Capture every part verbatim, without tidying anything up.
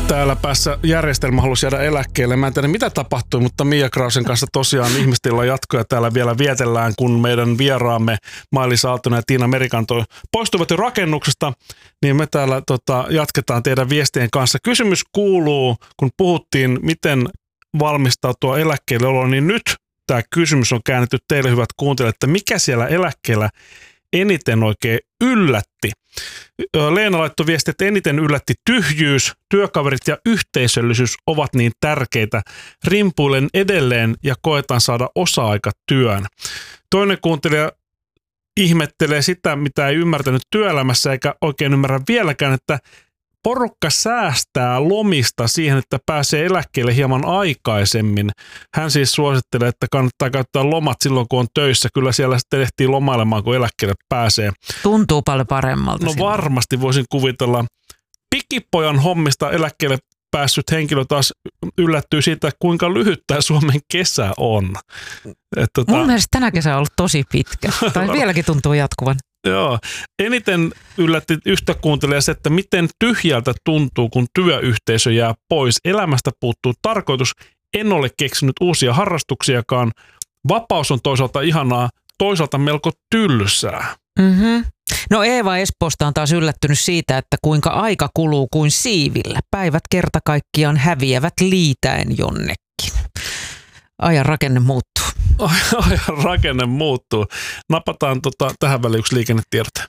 Täällä päässä järjestelmä halusi jäädä eläkkeelle. Mä en tiedä, mitä tapahtui, mutta Mia Krausen kanssa tosiaan ihmistillä jatkoja täällä vielä vietellään, kun meidän vieraamme Mailis Aaltonen ja Tiina Merikanto poistuvat jo rakennuksesta, niin me täällä tota, jatketaan teidän viestien kanssa. Kysymys kuuluu, kun puhuttiin, miten valmistautua eläkkeelle oloon, niin nyt tämä kysymys on käännetty teille, hyvät kuuntelijat, että mikä siellä eläkkeellä eniten oikein yllätti. Leena laittoi viesti, että eniten yllätti tyhjyys, työkaverit ja yhteisöllisyys ovat niin tärkeitä. Rimpuilen edelleen ja koetan saada osa-aikatyön. Toinen kuuntelija ihmettelee sitä, mitä ei ymmärtänyt työelämässä eikä oikein ymmärrä vieläkään, että porukka säästää lomista siihen, että pääsee eläkkeelle hieman aikaisemmin. Hän siis suosittelee, että kannattaa käyttää lomat silloin, kun on töissä. Kyllä siellä sitten ehtii lomailemaan, kun eläkkeelle pääsee. Tuntuu paljon paremmalta. No silloin. Varmasti voisin kuvitella. Pikipojan hommista eläkkeelle päässyt henkilö taas yllättyy siitä, kuinka lyhyt tämä Suomen kesä on. Et tota... Mun mielestä tänä kesä on ollut tosi pitkä. Tai vieläkin tuntuu jatkuvan. Joo. Eniten yllätti yhtä kuuntelijaa se, että miten tyhjältä tuntuu, kun työyhteisö jää pois. Elämästä puuttuu tarkoitus. En ole keksinyt uusia harrastuksiakaan. Vapaus on toisaalta ihanaa, toisaalta melko tylsää. Mm-hmm. No Eeva Espoosta on taas yllättynyt siitä, että kuinka aika kuluu kuin siivillä. Päivät kerta kaikkiaan häviävät liitäen jonnekin. Ajan rakenne muuttuu. Ajan rakenne muuttuu. Napataan tota, tähän väliin yksi liikennetiedote.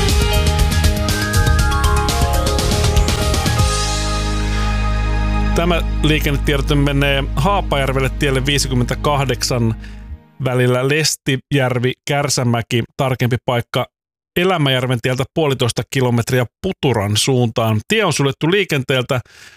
Tämä liikennetiedote menee Haapajärvelle tielle viisikymmentäkahdeksan välillä Lestijärvi-Kärsämäki, tarkempi paikka Elämäjärven tieltä puolitoista kilometriä Puturan suuntaan. Tie on suljettu liikenteeltä.